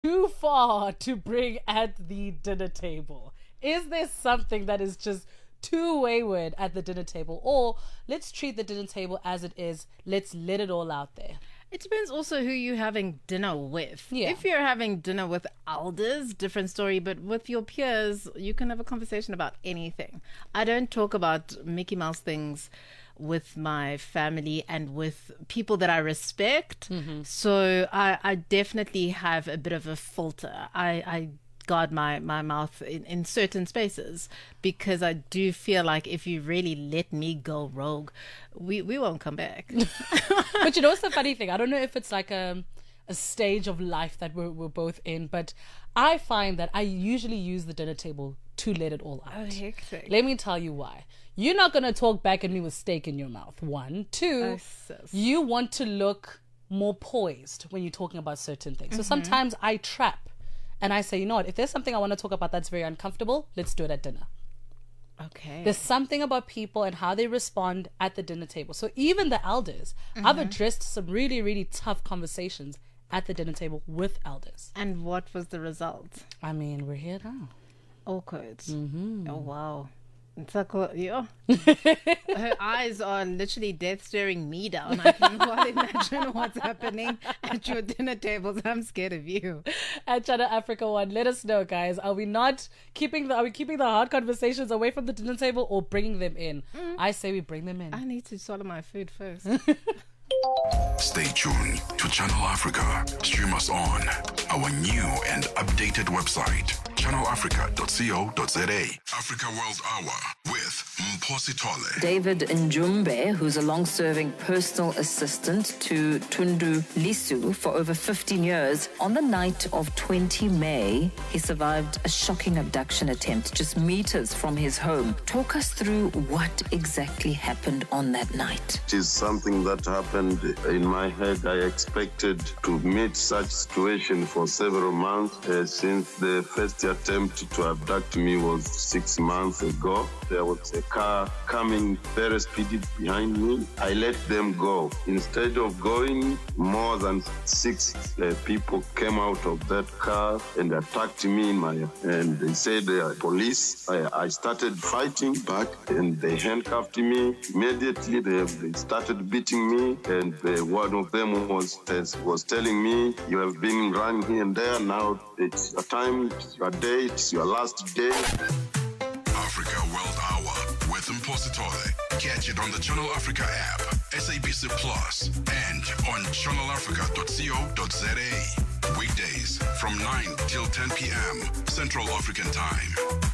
too far to bring at the dinner table? Is there something that is just too wayward at the dinner table? Or let's treat the dinner table as it is. Let's let it all out there. It depends also who you're having dinner with. Yeah. If you're having dinner with elders, different story, but with your peers, you can have a conversation about anything. I don't talk about Mickey Mouse things with my family and with people that I respect. Mm-hmm. So I definitely have a bit of a filter. I guard my mouth in certain spaces, because I do feel like if you really let me go rogue, we won't come back. But you know what's the funny thing? I don't know if it's like a stage of life that we're both in, but I find that I usually use the dinner table to let it all out. Oh, hectic. Let me tell you why. You're not going to talk back at me with steak in your mouth. 1, 2, you want to look more poised when you're talking about certain things. So sometimes I trap and I say, you know what, if there's something I want to talk about that's very uncomfortable, let's do it at dinner. Okay. There's something about people and how they respond at the dinner table. So even the elders, I've addressed some really, really tough conversations at the dinner table with elders. And what was the result? I mean, we're here now. Awkward. Oh, wow. It's like, yeah. Her eyes are literally death staring me down. I can well imagine what's happening at your dinner tables. I'm scared of you. At Channel Africa One, let us know, guys. Are we keeping the hard conversations away from the dinner table or bringing them in? I say we bring them in. I need to swallow my food first. Stay tuned to Channel Africa. Stream us on our new and updated website, channelafrica.co.za. Africa World Hour with Mphosi Tole. David Njumbe, who's a long-serving personal assistant to Tundu Lisu for over 15 years, on the night of 20 May, he survived a shocking abduction attempt just meters from his home. Talk us through what exactly happened on that night. It is something that happened in my head. I expected to meet such situation for several months since the first attempt to abduct me was 6 months ago. There was a car coming very speedy behind me. I let them go. Instead of going, more than 6 people came out of that car and attacked me and they said they are police. I started fighting back and they handcuffed me. Immediately they started beating me, and one of them was telling me, you have been running here and there, now it's your time, it's your day, it's your last day. Africa World Hour with Mphosi Tole. Catch it on the Channel Africa app, SABC Plus, and on channelafrica.co.za. Weekdays from 9 till 10 p.m. Central African Time.